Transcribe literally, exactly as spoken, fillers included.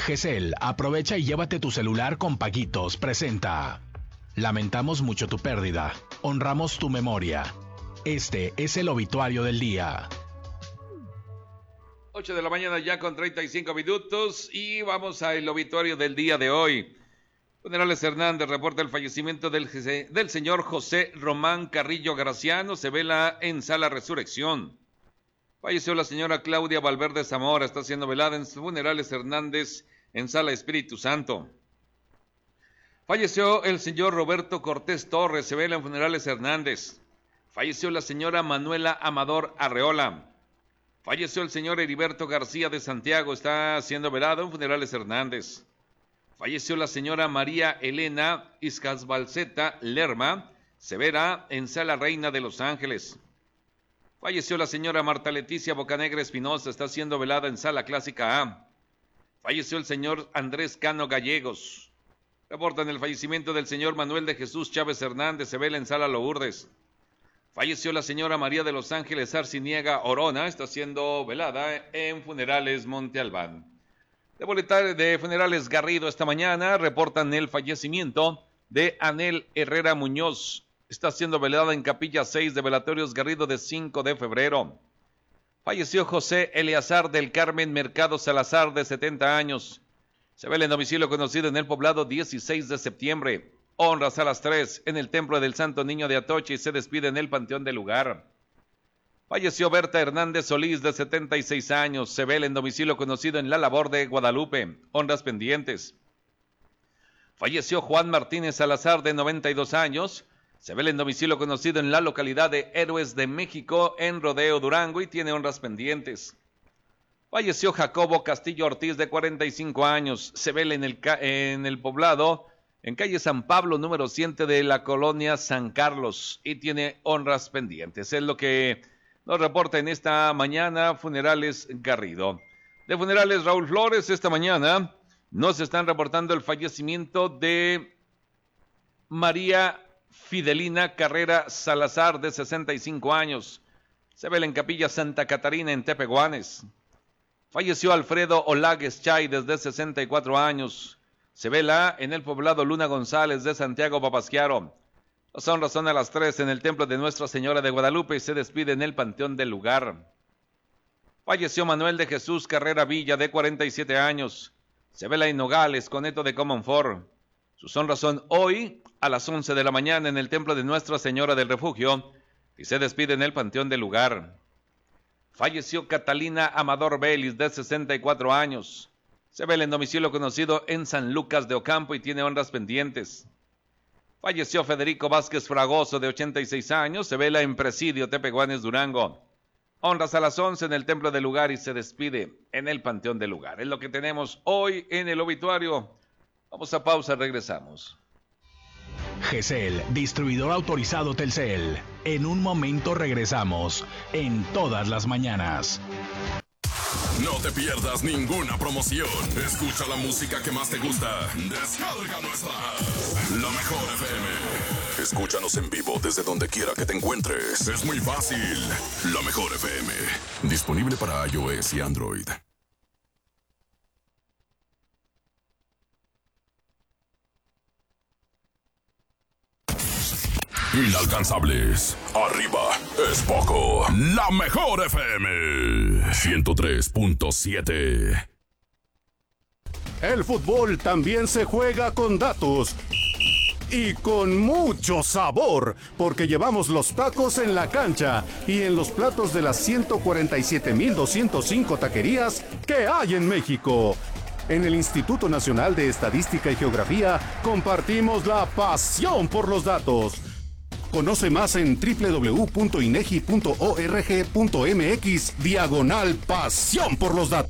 G C L, aprovecha y llévate tu celular con Paguitos, presenta. Lamentamos mucho tu pérdida, honramos tu memoria. Este es el obituario del día. ocho de la mañana ya con treinta y cinco minutos y vamos al obituario del día de hoy. Funerales Hernández reporta el fallecimiento del, del señor José Román Carrillo Graciano, se vela en Sala Resurrección. Falleció la señora Claudia Valverde Zamora, está siendo velada en Funerales Hernández en Sala Espíritu Santo. Falleció el señor Roberto Cortés Torres, se vela en Funerales Hernández. Falleció la señora Manuela Amador Arreola. Falleció el señor Heriberto García de Santiago, está siendo velado en Funerales Hernández. Falleció la señora María Elena Iscasbalceta Lerma, se vela en Sala Reina de Los Ángeles. Falleció la señora Marta Leticia Bocanegra Espinosa, está siendo velada en Sala Clásica A. Falleció el señor Andrés Cano Gallegos. Reportan el fallecimiento del señor Manuel de Jesús Chávez Hernández, se vela en Sala Lourdes. Falleció la señora María de Los Ángeles Arciniega Orona, está siendo velada en Funerales Monte Albán. De boletar de Funerales Garrido esta mañana reportan el fallecimiento de Anel Herrera Muñoz. Está siendo velada en Capilla seis de Velatorios Garrido de cinco de febrero. Falleció José Eleazar del Carmen Mercado Salazar de setenta años. Se vela en domicilio conocido en el poblado dieciséis de septiembre. Honras a las tres en el Templo del Santo Niño de Atocha y se despide en el Panteón del lugar. Falleció Berta Hernández Solís de setenta y seis años. Se vela en domicilio conocido en La Labor de Guadalupe. Honras pendientes. Falleció Juan Martínez Salazar de noventa y dos años. Se vela en domicilio conocido en la localidad de Héroes de México, en Rodeo Durango, y tiene honras pendientes. Falleció Jacobo Castillo Ortiz, de cuarenta y cinco años. Se vela en el, en el poblado, en calle San Pablo, número siete de la colonia San Carlos, y tiene honras pendientes. Es lo que nos reporta en esta mañana Funerales Garrido. De Funerales Raúl Flores, esta mañana nos están reportando el fallecimiento de María Fidelina Carrera Salazar, de sesenta y cinco años. Se vela en Capilla Santa Catarina, en Tepehuanes. Falleció Alfredo Olagues Chay, desde sesenta y cuatro años. Se vela en el poblado Luna González de Santiago Papasquiaro. Las honras son a las tres en el Templo de Nuestra Señora de Guadalupe y se despide en el Panteón del lugar. Falleció Manuel de Jesús Carrera Villa, de cuarenta y siete años. Se vela en Nogales, Coneto de Comonfort. Sus honras son hoy a las once de la mañana en el Templo de Nuestra Señora del Refugio y se despide en el Panteón del lugar. Falleció Catalina Amador Vélez, de sesenta y cuatro años. Se vela en domicilio conocido en San Lucas de Ocampo y tiene honras pendientes. Falleció Federico Vázquez Fragoso, de ochenta y seis años. Se vela en Presidio Tepehuanes, Durango. Honras a las once en el Templo del lugar y se despide en el Panteón del lugar. Es lo que tenemos hoy en el obituario. Vamos a pausa, regresamos. G C L, distribuidor autorizado Telcel. En un momento regresamos, en todas las mañanas. No te pierdas ninguna promoción. Escucha la música que más te gusta. Descarga nuestra app, La Mejor F M. Escúchanos en vivo desde donde quiera que te encuentres. Es muy fácil. La Mejor F M. Disponible para iOS y Android. Inalcanzables. Arriba es poco. La Mejor F M. ciento tres punto siete. El fútbol también se juega con datos. Y con mucho sabor, porque llevamos los tacos en la cancha y en los platos de las ciento cuarenta y siete mil doscientas cinco taquerías que hay en México. En el Instituto Nacional de Estadística y Geografía compartimos la pasión por los datos. Conoce más en doble u doble u doble u punto inegi punto org punto mx diagonal pasión por los datos.